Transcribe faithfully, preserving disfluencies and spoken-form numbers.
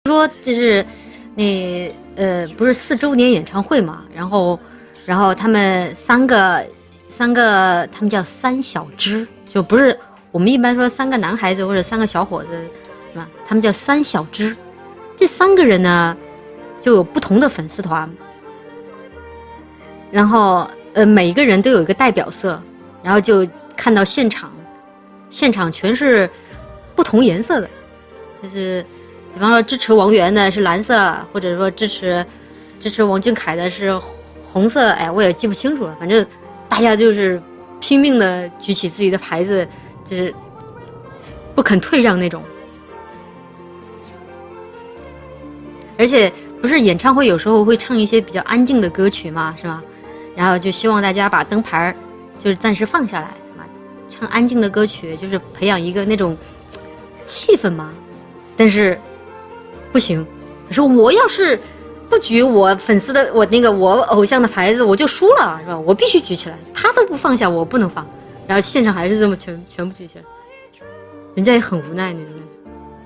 说就是那呃不是四周年演唱会嘛，然后然后他们三个三个他们叫三小只，就不是我们一般说三个男孩子或者三个小伙子是吧，他们叫三小只。这三个人呢就有不同的粉丝团，然后呃每一个人都有一个代表色，然后就看到现场现场全是不同颜色的，就是比方说支持王源的是蓝色，或者说支持支持王俊凯的是红色，哎，我也记不清楚了，反正大家就是拼命的举起自己的牌子，就是不肯退让那种。而且不是演唱会有时候会唱一些比较安静的歌曲嘛，是吗？然后就希望大家把灯牌就是暂时放下来，唱安静的歌曲，就是培养一个那种气氛嘛。但是不行，他说我要是不举我粉丝的我那个我偶像的牌子，我就输了，是吧？我必须举起来，他都不放下，我不能放。然后现场还是这么全全部举起来，人家也很无奈那种。